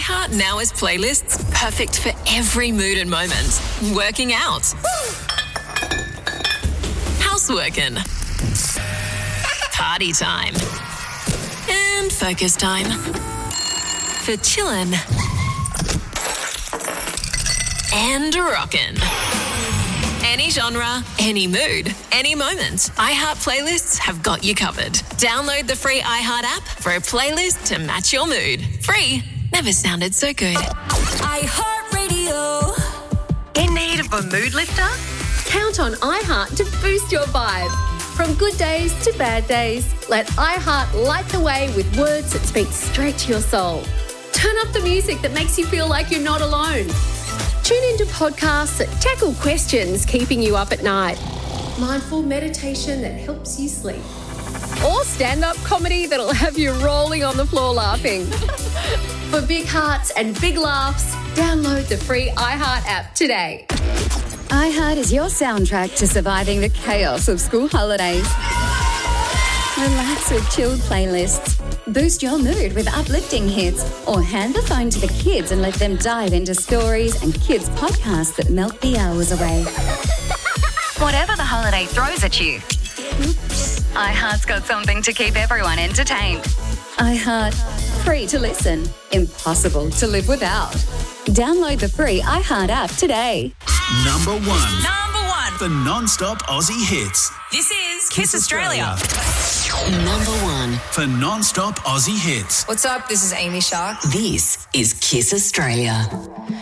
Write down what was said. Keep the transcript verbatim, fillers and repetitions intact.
iHeart now has playlists perfect for every mood and moment. Working out. Houseworking. Party time. And focus time. For chillin'. And rockin'. Any genre, any mood, any moment. iHeart playlists have got you covered. Download the free iHeart app for a playlist to match your mood. Free never sounded so good. iHeart Radio. In need of a mood lifter? Count on iHeart to boost your vibe. From good days to bad days, let iHeart light the way with words that speak straight to your soul. Turn up the music that makes you feel like you're not alone. Tune into podcasts that tackle questions keeping you up at night. Mindful meditation that helps you sleep. Or stand-up comedy that'll have you rolling on the floor laughing. For big hearts and big laughs, download the free iHeart app today. iHeart is your soundtrack to surviving the chaos of school holidays. Relax with chilled playlists. Boost your mood with uplifting hits, or hand the phone to the kids and let them dive into stories and kids' podcasts that melt the hours away. Whatever the holiday throws at you, oops, iHeart's got something to keep everyone entertained. iHeart. Free to listen. Impossible to live without. Download the free iHeart app today. Number one. Number one. For non-stop Aussie hits. This is Kiss Australia. Number one. For non-stop Aussie hits. What's up? This is Amy Shark. This is Kiss Australia.